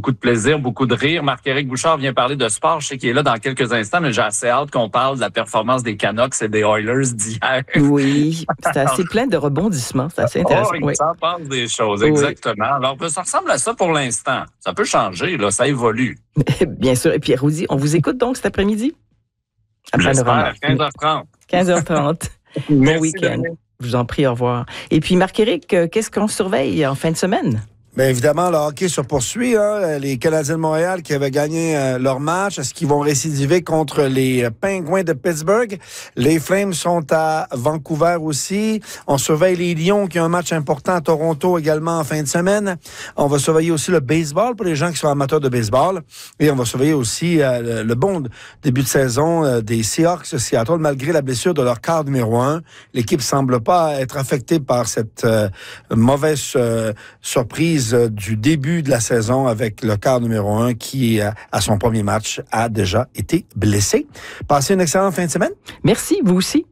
beaucoup de plaisir, beaucoup de rire. Marc-Éric Bouchard vient parler de sport. Je sais qu'il est là dans quelques instants, mais j'ai assez hâte qu'on parle de la performance des Canucks et des Oilers d'hier. Oui, c'est assez plein de rebondissements. C'est assez intéressant. Oh, il s'en passe des choses, exactement. Alors, ça ressemble à ça pour l'instant. Ça peut changer, là, ça évolue. Bien sûr. Et Pierre Roudy, on vous écoute donc cet après-midi? J'espère, à 15h30. 15h30. Bon week-end. Je vous en prie, au revoir. Et puis, Marc-Éric, qu'est-ce qu'on surveille en fin de semaine? Bien évidemment, le hockey se poursuit. Les Canadiens de Montréal qui avaient gagné leur match, est-ce qu'ils vont récidiver contre les Pingouins de Pittsburgh? Les Flames sont à Vancouver aussi. On surveille les Lions qui ont un match important à Toronto également en fin de semaine. On va surveiller aussi le baseball pour les gens qui sont amateurs de baseball. Et on va surveiller aussi le bon début de saison des Seahawks de Seattle. Malgré la blessure de leur quart numéro 1, l'équipe semble pas être affectée par cette mauvaise surprise du début de la saison avec le quart numéro 1 qui, à son premier match, a déjà été blessé. Passez une excellente fin de semaine. Merci, vous aussi.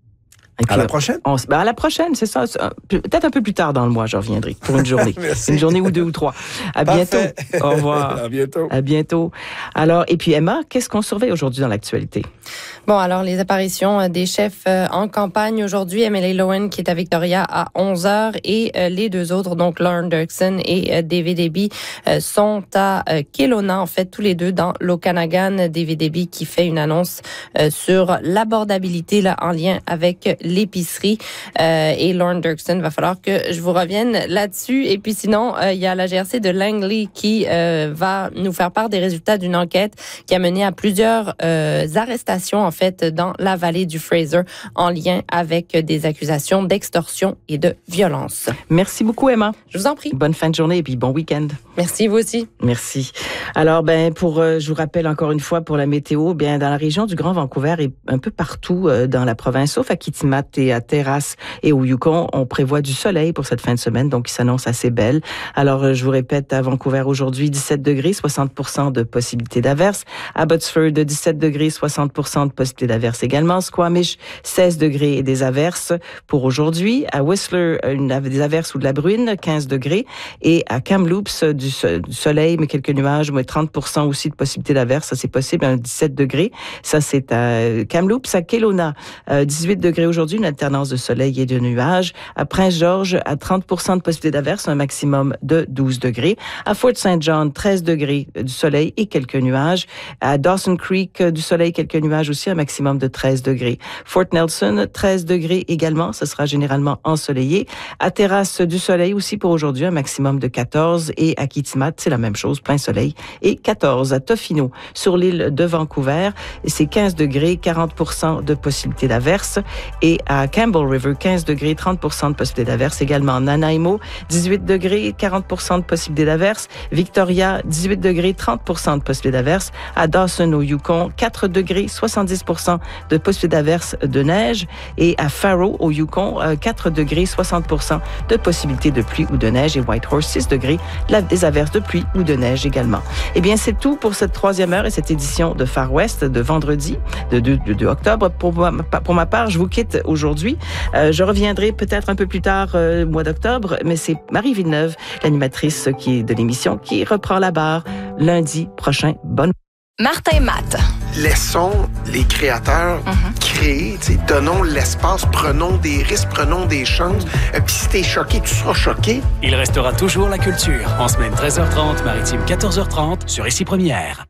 À la prochaine. À la prochaine, c'est ça. Peut-être un peu plus tard dans le mois, je reviendrai pour une journée. Une journée ou 2 ou 3. À bientôt. Au revoir. À bientôt. À bientôt. Alors, et puis Emma, qu'est-ce qu'on surveille aujourd'hui dans l'actualité? Bon, alors les apparitions des chefs en campagne aujourd'hui. Emily Lowen qui est à Victoria à 11h et les deux autres, donc Lauren Dirksen et David Eby, sont à Kelowna, en fait, tous les deux dans l'Okanagan. David Eby qui fait une annonce sur l'abordabilité là, en lien avec l'épicerie. Et Lauren Dirksen, va falloir que je vous revienne là-dessus. Et puis sinon, il y a la GRC de Langley qui va nous faire part des résultats d'une enquête qui a mené à plusieurs arrestations, en fait, dans la vallée du Fraser en lien avec des accusations d'extorsion et de violence. Merci beaucoup, Emma. Je vous en prie. Bonne fin de journée et puis bon week-end. Merci, vous aussi. Merci. Alors, je vous rappelle encore une fois pour la météo, dans la région du Grand Vancouver et un peu partout dans la province, sauf à Kitimat et à Terrasse et au Yukon, on prévoit du soleil pour cette fin de semaine, donc il s'annonce assez belle. Alors, je vous répète, à Vancouver aujourd'hui, 17 degrés, 60% de possibilité d'averse. À Abbotsford, 17 degrés, 60% de possibilité d'averse également. Squamish, 16 degrés et des averses pour aujourd'hui. À Whistler, des averses ou de la bruine, 15 degrés. Et à Kamloops, du soleil, mais quelques nuages, mais 30% aussi de possibilité d'averse. Ça, c'est possible, 17 degrés. Ça, c'est à Kamloops. À Kelowna, 18 degrés aujourd'hui, une alternance de soleil et de nuages. À Prince-Georges, à 30% de possibilité d'averse, un maximum de 12 degrés. À Fort St. John, 13 degrés du soleil et quelques nuages. À Dawson Creek, du soleil, quelques nuages aussi, un maximum de 13 degrés. Fort Nelson, 13 degrés également, ce sera généralement ensoleillé. À Terrasse, du soleil aussi pour aujourd'hui, un maximum de 14. Et à Kitimat, c'est la même chose, plein soleil, et 14. À Tofino, sur l'île de Vancouver, c'est 15 degrés, 40% de possibilité d'averse. Et à Campbell River, 15 degrés, 30% de possibilité d'averse. Également Nanaimo, 18 degrés, 40% de possibilité d'averse. Victoria, 18 degrés, 30% de possibilité d'averse. À Dawson, au Yukon, 4 degrés, 70% de possibilité d'averse de neige. Et à Faro, au Yukon, 4 degrés, 60% de possibilité de pluie ou de neige. Et Whitehorse, 6 degrés, des averses de pluie ou de neige également. Eh bien, c'est tout pour cette 3e heure et cette édition de Far West de vendredi, de 2 octobre. Pour ma part, je vous quitte aujourd'hui. Je reviendrai peut-être un peu plus tard, mois d'octobre, mais c'est Marie Villeneuve, l'animatrice de l'émission, qui reprend la barre lundi prochain. Bonne Martin Matt. Laissons les créateurs créer, donnons l'espace, prenons des risques, prenons des chances. Puis si t'es choqué, tu seras choqué. Il restera toujours la culture. En semaine 13h30, maritime 14h30, sur Ici Première.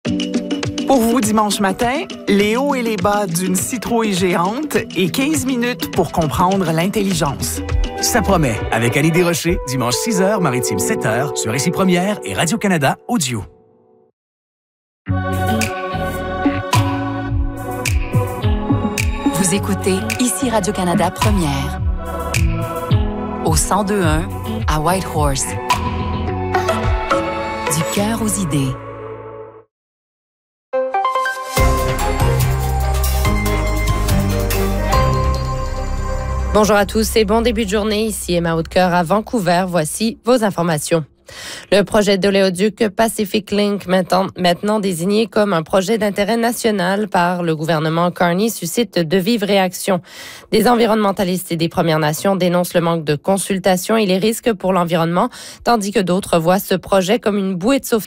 Pour vous, dimanche matin, les hauts et les bas d'une citrouille géante et 15 minutes pour comprendre l'intelligence. Ça promet, avec Annie Desrochers, dimanche 6h, maritime 7h, sur Ici Première et Radio-Canada Audio. Vous écoutez Ici Radio-Canada Première. Au 102.1 à Whitehorse. Du cœur aux idées. Bonjour à tous et bon début de journée. Ici Emma Hautecoeur à Vancouver. Voici vos informations. Le projet d'oléoduc Pacific Link, maintenant désigné comme un projet d'intérêt national par le gouvernement Carney, suscite de vives réactions. Des environnementalistes et des Premières Nations dénoncent le manque de consultation et les risques pour l'environnement, tandis que d'autres voient ce projet comme une bouée de sauvetage